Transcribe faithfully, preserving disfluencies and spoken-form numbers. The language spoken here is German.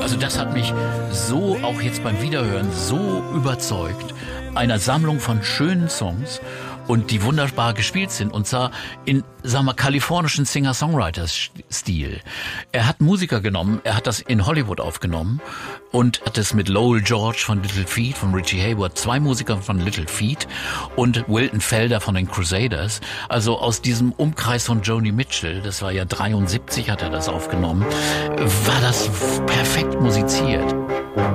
Also das hat mich so, auch jetzt beim Wiederhören, so überzeugt. Einer Sammlung von schönen Songs und die wunderbar gespielt sind, und zwar in, sagen wir, kalifornischen Singer-Songwriter-Stil. Er hat Musiker genommen, er hat das in Hollywood aufgenommen und hat es mit Lowell George von Little Feat, von Richie Hayward, zwei Musiker von Little Feat und Wilton Felder von den Crusaders, also aus diesem Umkreis von Joni Mitchell, das war ja dreiundsiebzig, hat er das aufgenommen, war das perfekt musiziert.